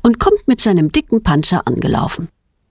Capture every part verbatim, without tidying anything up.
und kommt mit seinem dicken Panzer angelaufen.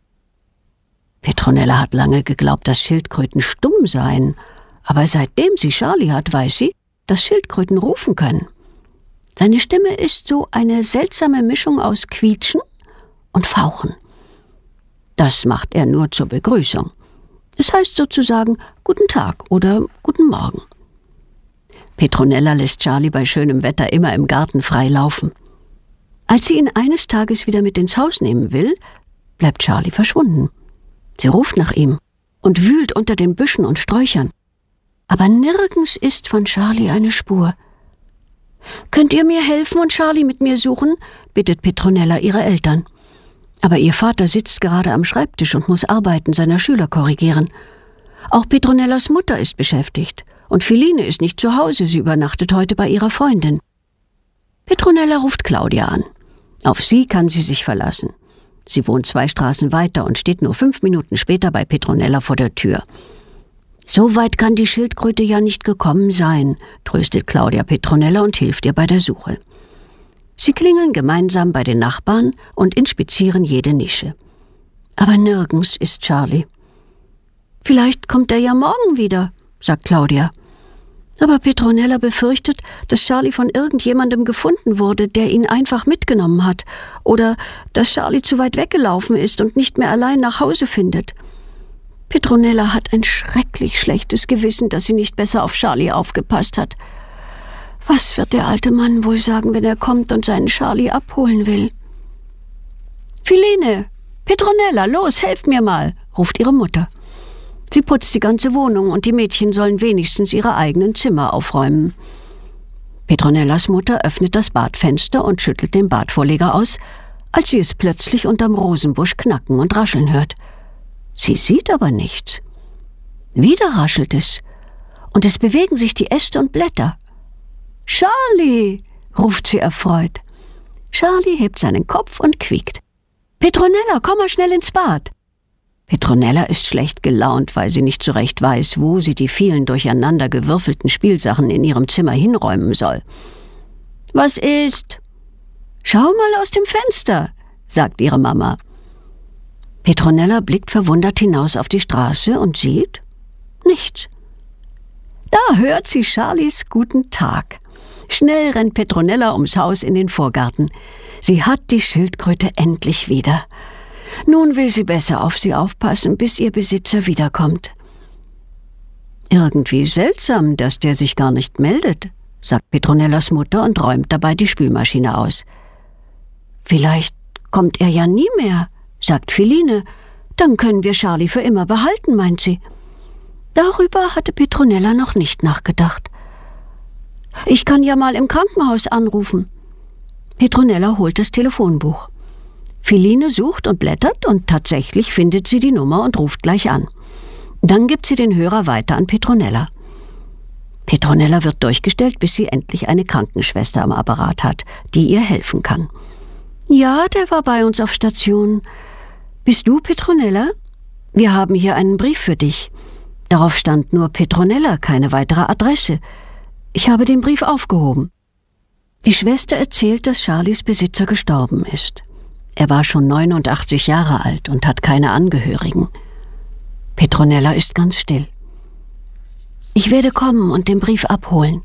Petronella hat lange geglaubt, dass Schildkröten stumm seien, aber seitdem sie Charlie hat, weiß sie, dass Schildkröten rufen können. Seine Stimme ist so eine seltsame Mischung aus Quietschen und Fauchen. Das macht er nur zur Begrüßung. Es heißt sozusagen Guten Tag oder Guten Morgen. Petronella lässt Charlie bei schönem Wetter immer im Garten frei laufen. Als sie ihn eines Tages wieder mit ins Haus nehmen will, bleibt Charlie verschwunden. Sie ruft nach ihm und wühlt unter den Büschen und Sträuchern. Aber nirgends ist von Charlie eine Spur. »Könnt ihr mir helfen und Charlie mit mir suchen?« bittet Petronella ihre Eltern. Aber ihr Vater sitzt gerade am Schreibtisch und muss Arbeiten seiner Schüler korrigieren. Auch Petronellas Mutter ist beschäftigt und Philine ist nicht zu Hause, sie übernachtet heute bei ihrer Freundin. Petronella ruft Claudia an. Auf sie kann sie sich verlassen. Sie wohnt zwei Straßen weiter und steht nur fünf Minuten später bei Petronella vor der Tür. »So weit kann die Schildkröte ja nicht gekommen sein«, tröstet Claudia Petronella und hilft ihr bei der Suche. Sie klingeln gemeinsam bei den Nachbarn und inspizieren jede Nische. Aber nirgends ist Charlie. »Vielleicht kommt er ja morgen wieder«, sagt Claudia. Aber Petronella befürchtet, dass Charlie von irgendjemandem gefunden wurde, der ihn einfach mitgenommen hat, oder dass Charlie zu weit weggelaufen ist und nicht mehr allein nach Hause findet. Petronella hat ein schrecklich schlechtes Gewissen, dass sie nicht besser auf Charlie aufgepasst hat. Was wird der alte Mann wohl sagen, wenn er kommt und seinen Charlie abholen will? »Philine, Petronella, los, helft mir mal«, ruft ihre Mutter. Sie putzt die ganze Wohnung und die Mädchen sollen wenigstens ihre eigenen Zimmer aufräumen. Petronellas Mutter öffnet das Badfenster und schüttelt den Badvorleger aus, als sie es plötzlich unterm Rosenbusch knacken und rascheln hört. Sie sieht aber nichts. Wieder raschelt es, und es bewegen sich die Äste und Blätter. »Charlie«, ruft sie erfreut. Charlie hebt seinen Kopf und quiekt. »Petronella, komm mal schnell ins Bad!« Petronella ist schlecht gelaunt, weil sie nicht so recht weiß, wo sie die vielen durcheinander gewürfelten Spielsachen in ihrem Zimmer hinräumen soll. »Was ist?« »Schau mal aus dem Fenster«, sagt ihre Mama. Petronella blickt verwundert hinaus auf die Straße und sieht nichts. Da hört sie Charlies Guten Tag. Schnell rennt Petronella ums Haus in den Vorgarten. Sie hat die Schildkröte endlich wieder. Nun will sie besser auf sie aufpassen, bis ihr Besitzer wiederkommt. »Irgendwie seltsam, dass der sich gar nicht meldet«, sagt Petronellas Mutter und räumt dabei die Spülmaschine aus. »Vielleicht kommt er ja nie mehr«, sagt Philine. »Dann können wir Charlie für immer behalten«, meint sie. Darüber hatte Petronella noch nicht nachgedacht. »Ich kann ja mal im Krankenhaus anrufen.« Petronella holt das Telefonbuch. Philine sucht und blättert und tatsächlich findet sie die Nummer und ruft gleich an. Dann gibt sie den Hörer weiter an Petronella. Petronella wird durchgestellt, bis sie endlich eine Krankenschwester am Apparat hat, die ihr helfen kann. »Ja, der war bei uns auf Station. Bist du Petronella? Wir haben hier einen Brief für dich. Darauf stand nur Petronella, keine weitere Adresse. Ich habe den Brief aufgehoben.« Die Schwester erzählt, dass Charlies Besitzer gestorben ist. Er war schon neunundachtzig Jahre alt und hat keine Angehörigen. Petronella ist ganz still. »Ich werde kommen und den Brief abholen.«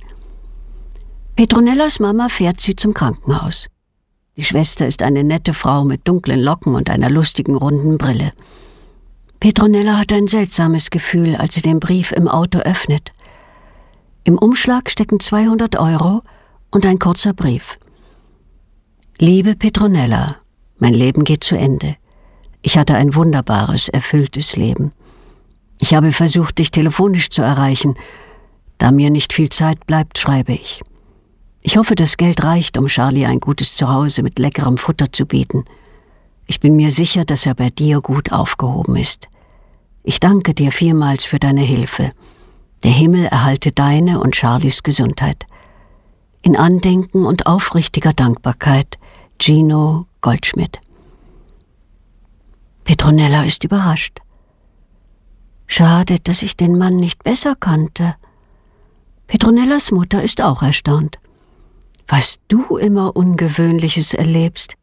Petronellas Mama fährt sie zum Krankenhaus. Die Schwester ist eine nette Frau mit dunklen Locken und einer lustigen, runden Brille. Petronella hat ein seltsames Gefühl, als sie den Brief im Auto öffnet. Im Umschlag stecken zweihundert Euro und ein kurzer Brief. »Liebe Petronella, mein Leben geht zu Ende. Ich hatte ein wunderbares, erfülltes Leben. Ich habe versucht, dich telefonisch zu erreichen. Da mir nicht viel Zeit bleibt, schreibe ich. Ich hoffe, das Geld reicht, um Charlie ein gutes Zuhause mit leckerem Futter zu bieten. Ich bin mir sicher, dass er bei dir gut aufgehoben ist. Ich danke dir vielmals für deine Hilfe. Der Himmel erhalte deine und Charlies Gesundheit. In Andenken und aufrichtiger Dankbarkeit, Gino Goldschmidt.« Petronella ist überrascht. Schade, dass ich den Mann nicht besser kannte. Petronellas Mutter ist auch erstaunt. Was du immer Ungewöhnliches erlebst.